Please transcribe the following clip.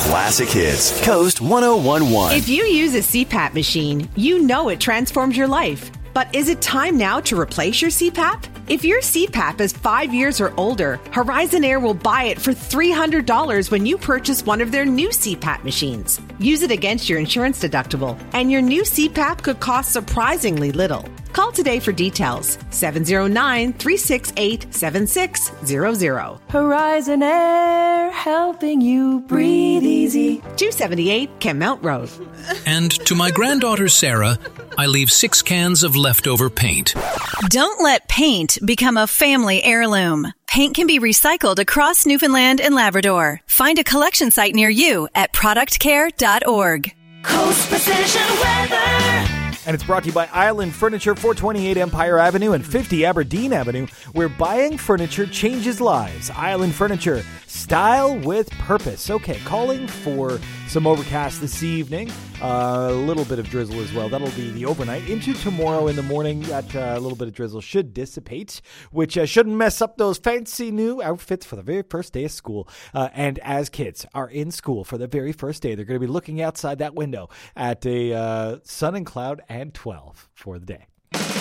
Classic Hits, Coast 1011. If you use a CPAP machine, you know it transformed your life. But is it time now to replace your CPAP? If your CPAP is 5 years or older, Horizon Air will buy it for $300 when you purchase one of their new CPAP machines. Use it against your insurance deductible, and your new CPAP could cost surprisingly little. Call today for details. 709-368-7600. Horizon Air, helping you breathe easy. 278 Kenmount Road. And to my granddaughter Sarah, I leave 6 cans of leftover paint. Don't let paint become a family heirloom. Paint can be recycled across Newfoundland and Labrador. Find a collection site near you at productcare.org. Coast Precision Weather. And it's brought to you by Island Furniture, 428 Empire Avenue and 50 Aberdeen Avenue, where buying furniture changes lives. Island Furniture, style with purpose. Okay, calling for some overcast this evening. A little bit of drizzle as well. That'll be the overnight. Into tomorrow in the morning, that little bit of drizzle should dissipate, which shouldn't mess up those fancy new outfits for the very first day of school. And as kids are in school for the very first day, they're going to be looking outside that window at a sun and cloud and 12 for the day.